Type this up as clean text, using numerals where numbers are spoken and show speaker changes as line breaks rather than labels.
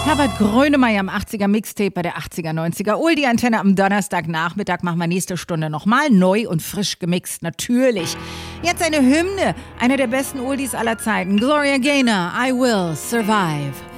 Herbert Grönemeyer am 80er Mixtape bei der 80er, 90er Oldie-Antenne am Donnerstagnachmittag machen wir nächste Stunde nochmal neu und frisch gemixt, natürlich. Jetzt eine Hymne, eine der besten Oldies aller Zeiten. Gloria Gaynor, I Will Survive.